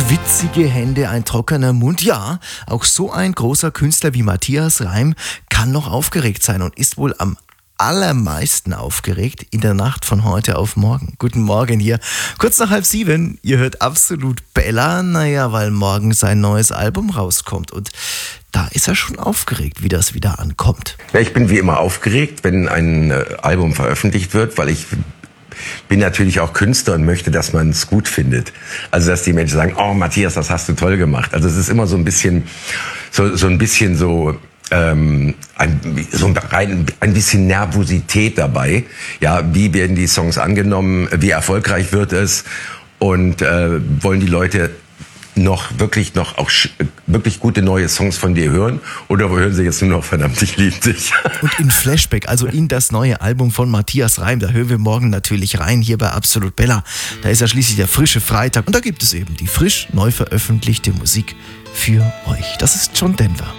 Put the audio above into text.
Schwitzige Hände, ein trockener Mund. Ja, auch so ein großer Künstler wie Matthias Reim kann noch aufgeregt sein und ist wohl am allermeisten aufgeregt in der Nacht von heute auf morgen. Guten Morgen hier. Kurz nach 6:30. Ihr hört Absolut Bella. Naja, weil morgen sein neues Album rauskommt. Und da ist er schon aufgeregt, wie das wieder ankommt. Ja, ich bin wie immer aufgeregt, wenn ein Album veröffentlicht wird, weil ich bin natürlich auch Künstler und möchte, dass man es gut findet. Also, dass die Menschen sagen, oh Matthias, das hast du toll gemacht. Also, es ist immer so ein bisschen ein bisschen Nervosität dabei. Ja, wie werden die Songs angenommen? Wie erfolgreich wird es? Und wollen die Leute wirklich gute neue Songs von dir hören? Oder hören sie jetzt nur noch verdammt, ich liebe dich? Und in Flashback, also in das neue Album von Matthias Reim, da hören wir morgen natürlich rein, hier bei Absolut Bella. Da ist ja schließlich der frische Freitag und da gibt es eben die frisch neu veröffentlichte Musik für euch. Das ist John Denver.